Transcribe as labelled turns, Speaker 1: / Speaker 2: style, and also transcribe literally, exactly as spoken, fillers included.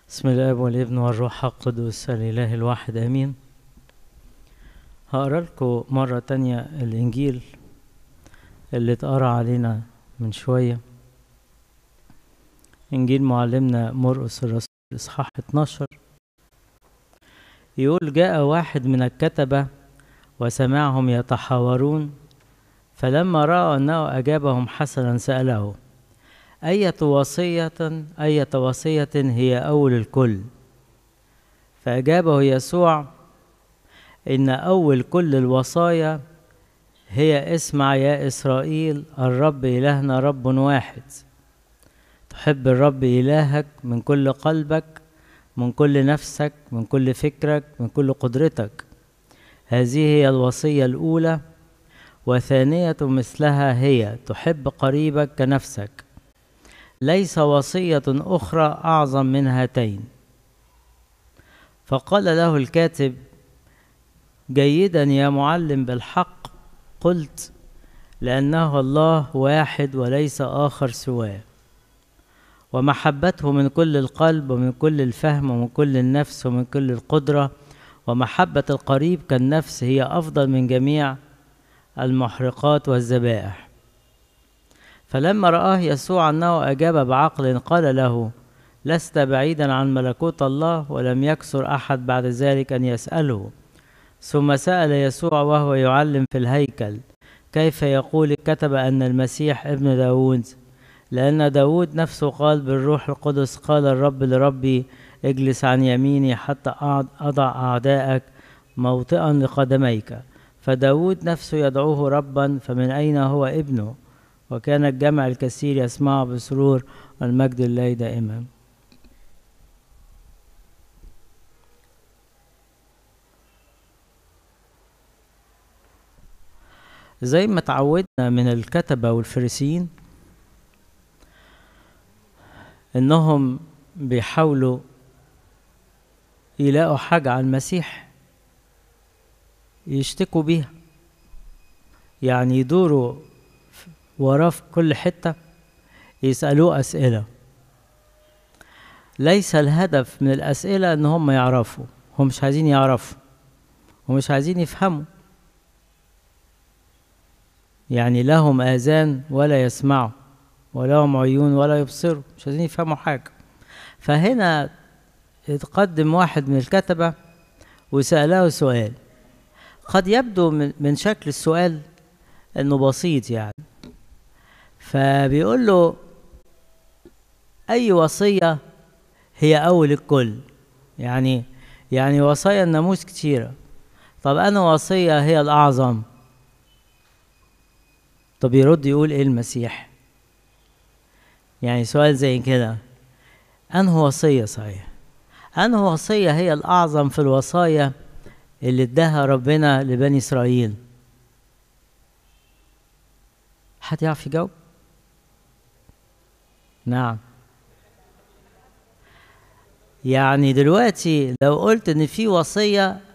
Speaker 1: بسم الله والابن والروح القدس الإله الواحد آمين. هقرا لكم مرة تانية الإنجيل اللي اتقرا علينا من شوية، إنجيل معلمنا مرقس الرسول إصحاح اتناشر. يقول: جاء واحد من الكتبة وسمعهم يتحاورون، فلما رأى أنه أجابهم حسنا سأله: أية وصية أية وصية هي أول الكل؟ فأجابه يسوع: إن أول كل الوصايا هي اسمع يا إسرائيل، الرب إلهنا رب واحد، تحب الرب إلهك من كل قلبك، من كل نفسك، من كل فكرك، من كل قدرتك. هذه هي الوصية الأولى، وثانية مثلها هي تحب قريبك كنفسك. ليس وصية أخرى أعظم من هاتين. فقال له الكاتب: جيدا يا معلم، بالحق قلت، لأنه الله واحد وليس آخر سواه، ومحبته من كل القلب ومن كل الفهم ومن كل النفس ومن كل القدرة، ومحبة القريب كالنفس هي أفضل من جميع المحرقات والذبائح. فلما رآه يسوع أنه أجاب بعقل قال له: لست بعيدا عن ملكوت الله. ولم يكسر أحد بعد ذلك أن يسأله. ثم سأل يسوع وهو يعلم في الهيكل: كيف يقول الكتب أن المسيح ابن داود؟ لأن داود نفسه قال بالروح القدس: قال الرب لربي اجلس عن يميني حتى أضع أعدائك موطئا لقدميك. فداود نفسه يدعوه ربا، فمن أين هو ابنه؟ وكان الجمع الكثير يسمعه بسرور، والمجد لله دائما. زي ما تعودنا من الكتبة والفريسيين انهم بيحاولوا يلاقوا حاجة على المسيح يشتكوا بيها، يعني يدوروا وراه في كل حتة يسألوه أسئلة. ليس الهدف من الأسئلة ان هم يعرفوا، هم مش عايزين يعرفوا ومش عايزين يفهموا، يعني لهم آذان ولا يسمعوا، ولهم عيون ولا يبصروا، مش عايزين يفهموا حاجة. فهنا يتقدم واحد من الكتبة وسأله سؤال، قد يبدو من شكل السؤال انه بسيط يعني. فبيقول له: أي وصية هي أول الكل؟ يعني يعني وصايا الناموس كتيرة، طب أنا وصية هي الأعظم؟ طب يرد يقول إيه المسيح؟ يعني سؤال زي كده، أنه وصية صحيح؟ أنه وصية هي الأعظم في الوصايا اللي اداها ربنا لبني إسرائيل؟ حد يعرف يجاوب؟ نعم. يعني دلوقتي لو قلت ان في وصية